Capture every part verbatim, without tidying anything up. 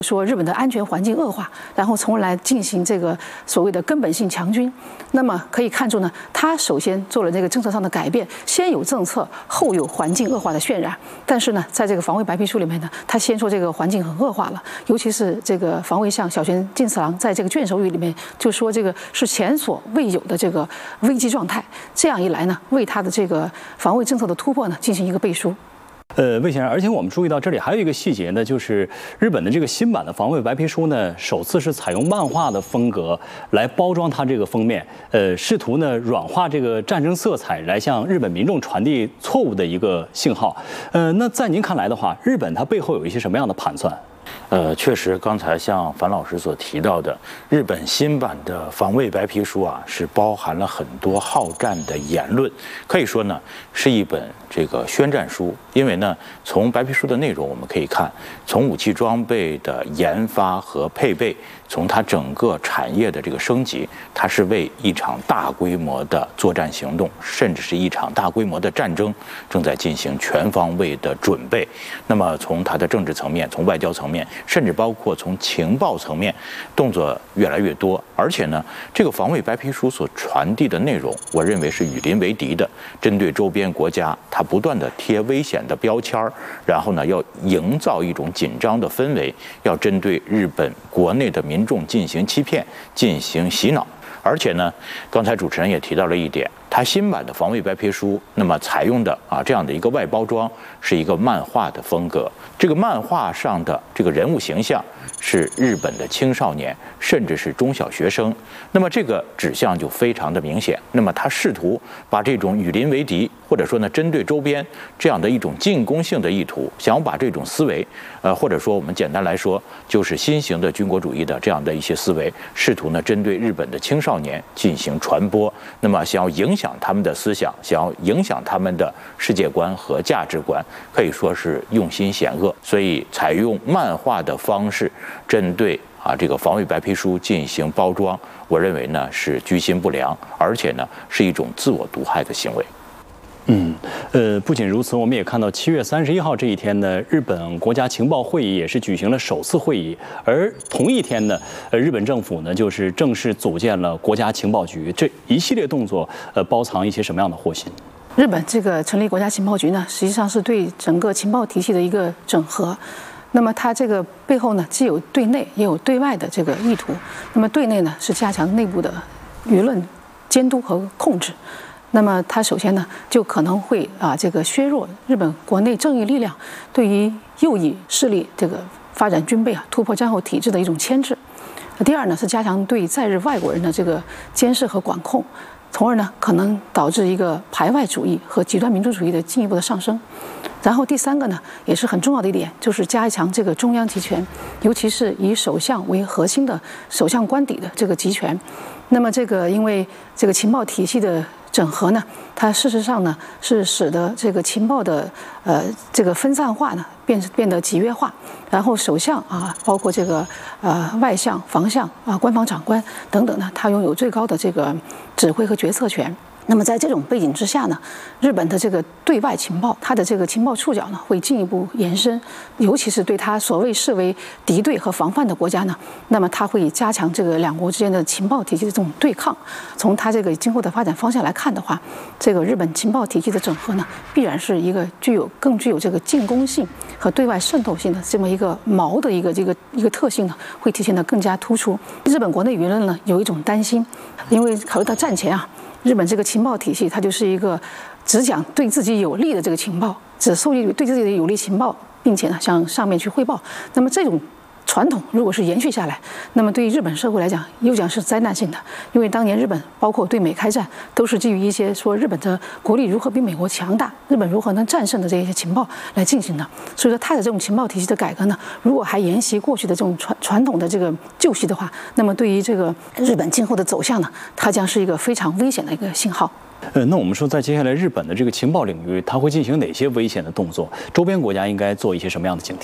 说日本的安全环境恶化，然后从而来进行这个所谓的根本性强军。那么可以看出呢，他首先做了这个政策上的改变，先有政策，后有环境恶化的渲染。但是呢，在这个防卫白皮书里面呢，他先说这个环境很恶化了，尤其是这个防卫相小泉进次郎在这个卷首语里面就说这个是前所未有的这个危机状态。这样一来呢，为他的这个防卫政策的突破呢进行一个背书。 呃，魏先生，而且我们注意到这里还有一个细节呢，就是日本的这个新版的防卫白皮书呢，首次是采用漫画的风格来包装它这个封面，呃，试图呢软化这个战争色彩，来向日本民众传递错误的一个信号。呃，那在您看来的话，日本它背后有一些什么样的盘算？ 呃，确实，刚才像樊老师所提到的，日本新版的防卫白皮书啊，是包含了很多好战的言论，可以说呢，是一本这个宣战书。因为呢，从白皮书的内容我们可以看，从武器装备的研发和配备，从它整个产业的这个升级，它是为一场大规模的作战行动，甚至是一场大规模的战争正在进行全方位的准备。那么从它的政治层面，从外交层面，甚至包括从情报层面，动作越来越多。而且呢，这个防卫白皮书所传递的内容，我认为是与邻为敌的，针对周边国家，它不断的贴危险的标签儿，然后呢，要营造一种紧张的氛围，要针对日本国内的民众进行欺骗，进行洗脑。而且呢，刚才主持人也提到了一点，它新版的防卫白皮书，那么采用的啊这样的一个外包装是一个漫画的风格。这个漫画上的这个人物形象是日本的青少年，甚至是中小学生。那么这个指向就非常的明显。那么他试图把这种与邻为敌，或者说呢针对周边这样的一种进攻性的意图，想要把这种思维，呃或者说我们简单来说，就是新型的军国主义的这样的一些思维，试图呢针对日本的青少年进行传播。那么想要影响他们的思想，想要影响他们的世界观和价值观，可以说是用心险恶。所以采用漫画的方式，针对啊这个防卫白皮书进行包装，我认为呢是居心不良，而且呢是一种自我毒害的行为。 嗯，呃，不仅如此，我们也看到七月三十一号这一天呢，日本国家情报会议也是举行了首次会议，而同一天呢，呃，日本政府呢就是正式组建了国家情报局，这一系列动作，呃，包藏一些什么样的祸心？ 日本这个成立国家情报局呢，实际上是对整个情报体系的一个整合。那么它这个背后呢，既有对内也有对外的这个意图。那么对内呢，是加强内部的舆论监督和控制。那么它首先呢，就可能会啊这个削弱日本国内正义力量对于右翼势力这个发展军备啊、突破战后体制的一种牵制。第二呢，是加强对在日外国人的这个监视和管控，从而呢可能导致一个排外主义和极端民族主义的进一步的上升。然后第三个呢，也是很重要的一点，就是加强这个中央集权，尤其是以首相为核心的首相官邸的这个集权。那么这个因为这个情报体系的整合呢，它事实上呢是使得这个情报的呃这个分散化呢变变得集约化，然后首相啊，包括这个呃外相、防相啊、官方长官等等呢，他拥有最高的这个指挥和决策权。那么在这种背景之下呢，日本的这个对外情报，它的这个情报触角呢会进一步延伸，尤其是对它所谓视为敌对和防范的国家呢，那么它会加强这个两国之间的情报体系的这种对抗。从它这个今后的发展方向来看的话，这个日本情报体系的整合呢，必然是一个具有更具有这个进攻性和对外渗透性的这么一个矛的一个这个一个特性呢，会体现得更加突出。日本国内舆论呢有一种担心，因为考虑到战前啊，日本这个情报体系，它就是一个只讲对自己有利的这个情报，只收集对自己的有利情报，并且呢向上面去汇报。那么这种传统如果是延续下来，那么对于日本社会来讲，又将是灾难性的。因为当年日本包括对美开战，都是基于一些说日本的国力如何比美国强大，日本如何能战胜的这些情报来进行的。所以说，它的这种情报体系的改革呢，如果还沿袭过去的这种传传统的这个旧习的话，那么对于这个日本今后的走向呢，它将是一个非常危险的一个信号。 呃，那我们说，在接下来日本的这个情报领域，它会进行哪些危险的动作？周边国家应该做一些什么样的警惕？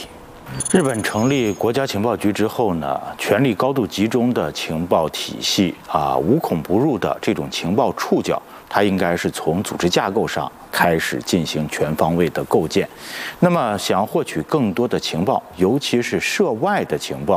日本成立国家情报局之后呢，权力高度集中的情报体系啊，无孔不入的这种情报触角，它应该是从组织架构上开始进行全方位的构建。那么，想要获取更多的情报，尤其是涉外的情报，